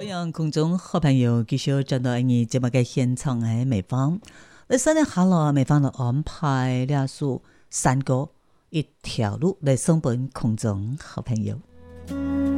让空中好朋友继续找到你节目嘅现场嘅美方。你3年下來，美方就安排了數3個一條路來送本空中好朋友。